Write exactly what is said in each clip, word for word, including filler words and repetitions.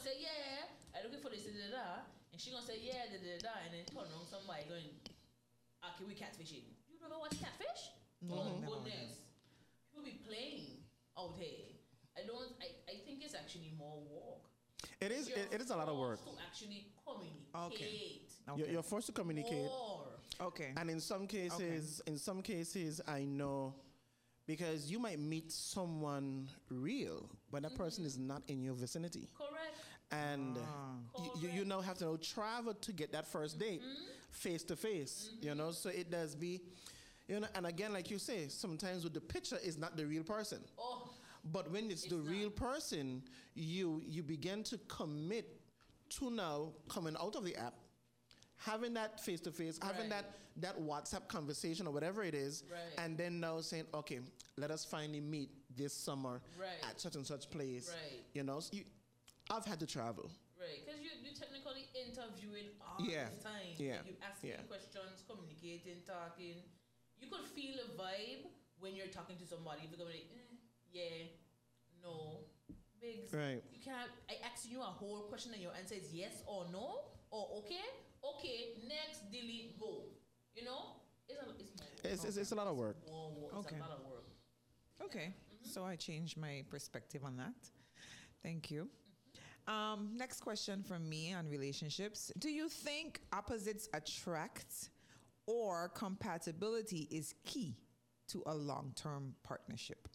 say, yeah, I'm looking for this, da, da, da. And she gonna say, yeah, da, da, da, and then turn around somebody going, okay, we catfishing. You don't know what's catfish? No, oh, never goodness. People be playing out here. I don't, I, I think it's actually more work. It is, it, it is a lot of work. To actually communicate. Okay. Okay. You're, you're forced to communicate. More. Okay. And in some cases, okay. in some cases, I know, because you might meet someone real, but that mm-hmm. person is not in your vicinity. Correct. And ah. you, you now have to know, travel to get that first date, face to face, you know, so it does be, you know, and again, like you say, sometimes with the picture is not the real person. Oh. But when it's, it's the not. real person, you you begin to commit to now coming out of the app, having that face-to-face, right. having that, that WhatsApp conversation or whatever it is, right. and then now saying, okay, let us finally meet this summer right. at such and such place. Right. You know, so you, I've had to travel. Right, because you, you're technically interviewing all yeah. the time. Yeah. You're asking yeah. questions, communicating, talking. You could feel a vibe when you're talking to somebody. If you're going like, eh, yeah, no, Biggs. Right. You can't. I ask you a whole question and your answer is yes or no or okay, okay. Next, delete, go. You know, it's a it's more work. It's, it's, it's a lot of work. More work. Okay. It's a lot of work. Okay, mm-hmm. so I changed my perspective on that. Thank you. Mm-hmm. Um, next question from me on relationships: do you think opposites attract, or compatibility is key to a long-term partnership?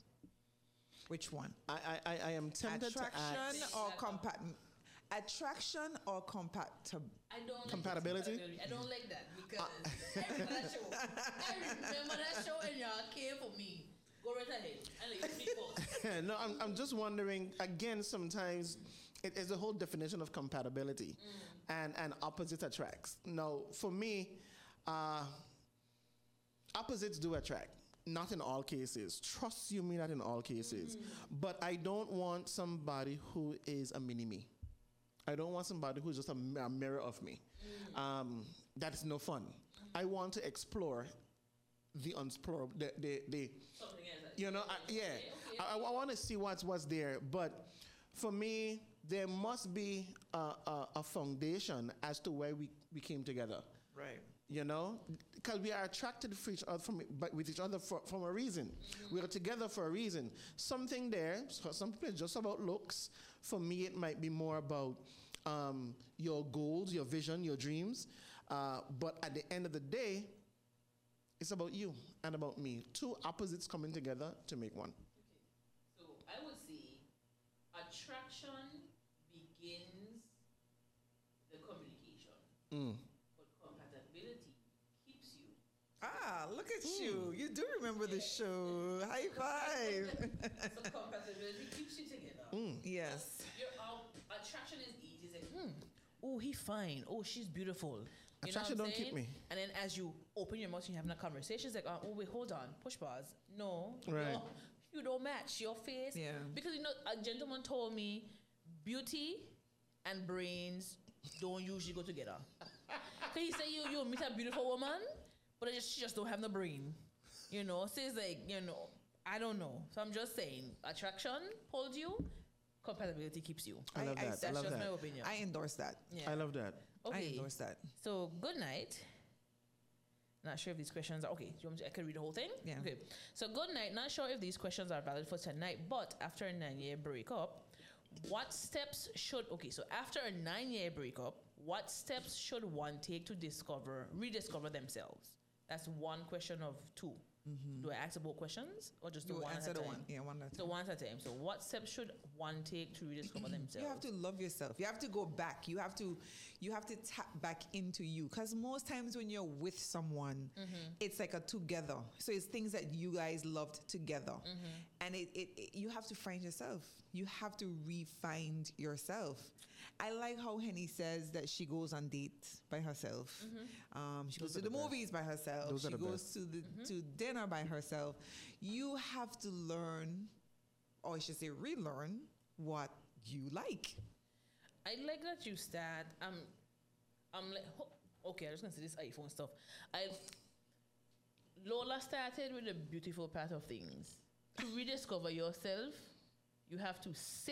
Which one? I I, I am tempted Attraction to ask or compat attraction or compatibility? I don't like compatibility. compatibility. I don't like that because I remember that show. I remember that show and y'all came for me. Go right ahead and let you speak first. No, I'm I'm just wondering again. Sometimes it is a whole definition of compatibility, mm. and and opposite attracts. Now, for me, uh, opposites do attract. Not in all cases. Trust you me, not in all cases. Mm. But I don't want somebody who is a mini-me. I don't want somebody who's just a, a mirror of me. Mm. Um, that's no fun. Mm. I want to explore the unexplorable. The, the, the, Something else. You know, I, yeah. Okay, okay. I, I want to see what's, what's there. But for me, there must be a, a, a foundation as to why we, we came together. Right. You know, because we are attracted for each other from but with each other for, from a reason. Mm-hmm. We are together for a reason. Something there. So some people it's just about looks. For me, it might be more about um, your goals, your vision, your dreams. Uh, but at the end of the day, it's about you and about me. Two opposites coming together to make one. Okay. So I would say attraction begins the communication. Mm. Compatibility keeps you. Ah, look at mm. you. You do remember yeah. the show. High five. So compatibility keeps you together. Mm. Yes. Your uh, attraction is easy. It's like, hmm, oh, he's fine. Oh, she's beautiful. You attraction know don't keep me. And then as you open your mouth and you're having a conversation, it's like, oh, wait, hold on. Push pause. No. Right. No, you don't match your face. Yeah. Because, you know, a gentleman told me beauty and brains don't usually go together. So he said you you meet a beautiful woman, but it just, she just don't have no brain. You know, so it's like, you know, I don't know. So I'm just saying, attraction holds you, compatibility keeps you. I love I, that. That's I love just that. my opinion. I endorse that. Yeah. I love that. Okay. I endorse that. So good night. Not sure if these questions are okay. Do you want me to, I can read the whole thing? Yeah. Okay. So good night. Not sure if these questions are valid for tonight, but after a nine-year breakup, what steps should okay? So after a nine-year breakup, what steps should one take to discover, rediscover themselves? That's one question of two. Mm-hmm. Do I ask about questions or just the you one answer at a the time? one. Yeah, one at a time. So one at a time. So what steps should one take to rediscover themselves? You have to love yourself. You have to go back. You have to, you have to tap back into you. Because most times when you're with someone, mm-hmm. it's like a together. So it's things that you guys loved together, mm-hmm. and it, it, it you have to find yourself. You have to re-find yourself. I like how Henny says that she goes on dates by herself. Mm-hmm. Um, she Those goes to the, the movies by herself. Those she the goes best. to the mm-hmm. to dinner by herself. You have to learn, or I should say relearn, what you like. I like that you start. Um, I'm like, okay, I'm just gonna say this iPhone stuff. I Lola started with the beautiful part of things. To rediscover yourself, you have to sit